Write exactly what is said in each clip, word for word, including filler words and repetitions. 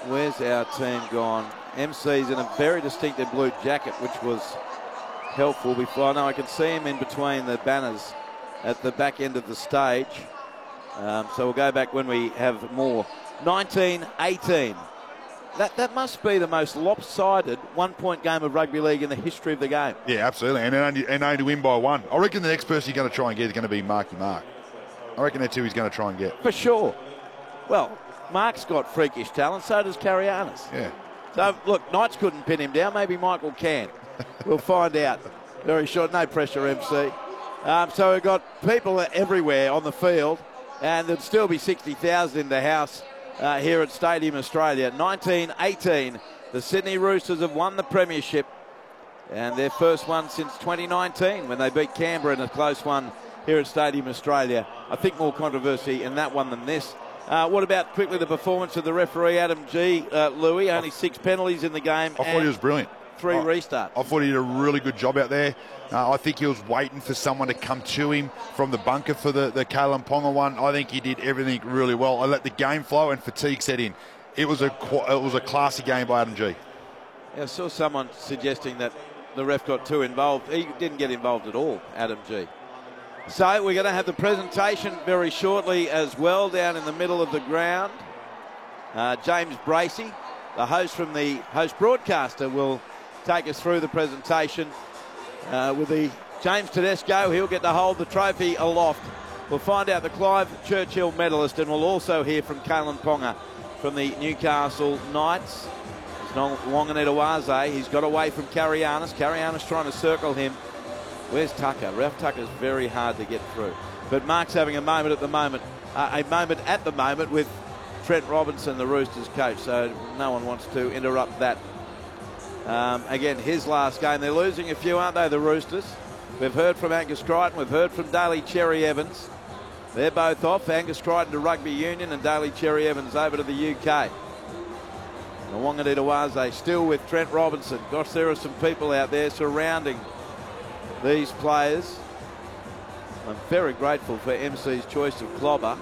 Where's our team gone? M C's in a very distinctive blue jacket, which was helpful before. I know I can see him in between the banners at the back end of the stage. Um, so we'll go back when we have more. nineteen eighteen. That that must be the most lopsided one-point game of rugby league in the history of the game. Yeah, absolutely, and only, and only to win by one. I reckon the next person you're going to try and get is going to be Marky Mark. I reckon that's who he's going to try and get. For sure. Well, Mark's got freakish talent, so does Carianis. Yeah. So, look, Knights couldn't pin him down. Maybe Michael can. We'll find out very short. No pressure, M C. Um, so we've got people everywhere on the field, and there'd still be sixty thousand in the house uh, here at Stadium Australia. nineteen eighteen, the Sydney Roosters have won the premiership, and their first one since twenty nineteen when they beat Canberra in a close one here at Stadium Australia. I think more controversy in that one than this. Uh, what about quickly the performance of the referee, Adam G. Uh, Louis? Only six penalties in the game. I thought he was brilliant. Three I, restarts. I thought he did a really good job out there. Uh, I think he was waiting for someone to come to him from the bunker for the, the Kalyn Ponga one. I think he did everything really well. I let the game flow and fatigue set in. It was a it was a classy game by Adam G. Yeah, I saw someone suggesting that the ref got too involved. He didn't get involved at all, Adam G. So we're going to have the presentation very shortly as well down in the middle of the ground. Uh, James Bracey, the host from the host broadcaster, will take us through the presentation uh, with the James Tedesco. He'll get to hold the trophy aloft. We'll find out the Clive Churchill medalist, and we'll also hear from Kalyn Ponga from the Newcastle Knights. It's Wanganita-Waze. He's got away from Carianis. Carianis trying to circle him. Where's Tucker? Ralph Tucker's very hard to get through. But Mark's having a moment at the moment, uh, a moment at the moment with Trent Robinson, the Roosters coach, so no one wants to interrupt that. Um, again, his last game. They're losing a few, aren't they, the Roosters? We've heard from Angus Crichton. We've heard from Daly Cherry Evans. They're both off. Angus Crichton to Rugby Union and Daly Cherry Evans over to the U K. And Wanganita-Waze still with Trent Robinson. Gosh, there are some people out there surrounding these players. I'm very grateful for M C's choice of Clobber.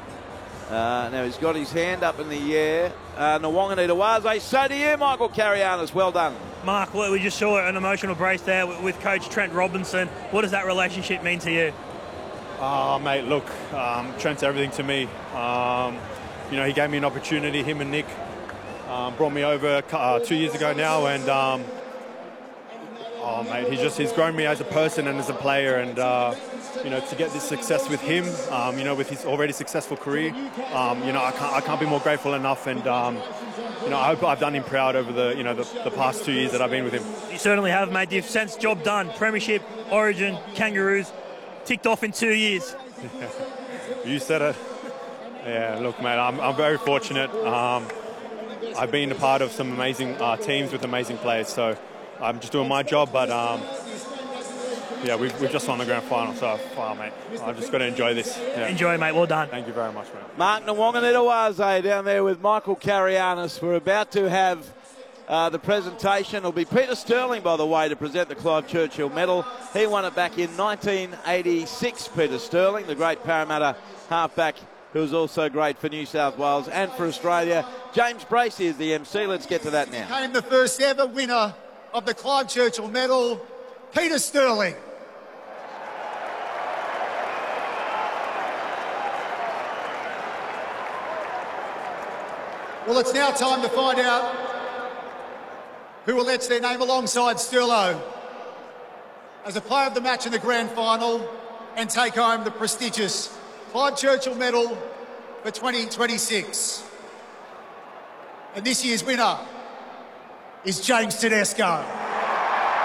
Uh, now he's got his hand up in the air. Uh, Wanganita-Waze. So do you, Michael Carianis. Well done. Mark, we just saw an emotional brace there with Coach Trent Robinson. What does that relationship mean to you? Oh, mate, look, um, Trent's everything to me. Um, you know, he gave me an opportunity, him and Nick um, brought me over uh, two years ago now, and um, oh, mate, he's just, he's grown me as a person and as a player, and, uh, you know, to get this success with him, um, you know, with his already successful career, um, you know, I can't, I can't be more grateful enough, and, um, you know, I hope I've done him proud over the, you know, the, the past two years that I've been with him. You certainly have, mate. You've since job done. Premiership, Origin, Kangaroos, ticked off in two years. You said it. Yeah, look, mate, I'm, I'm very fortunate. Um, I've been a part of some amazing uh, teams with amazing players, so I'm just doing my job, but um, yeah, we've, we've just won the grand final, so wow, mate, I've just got to enjoy this. Yeah. Enjoy, mate. Well done. Thank you very much, mate. Mark Wanganita-Waze down there with Michael Carianis. We're about to have uh, the presentation. It'll be Peter Sterling, by the way, to present the Clive Churchill medal. He won it back in nineteen eighty-six, Peter Sterling, the great Parramatta halfback, who was also great for New South Wales and for Australia. James Bracey is the M C. Let's get to that now. Came the first ever winner of the Clive Churchill medal, Peter Sterling. Well, it's now time to find out who will etch their name alongside Sterlo as a player of the match in the grand final and take home the prestigious Clive Churchill medal for twenty twenty-six. And this year's winner is James Tedesco.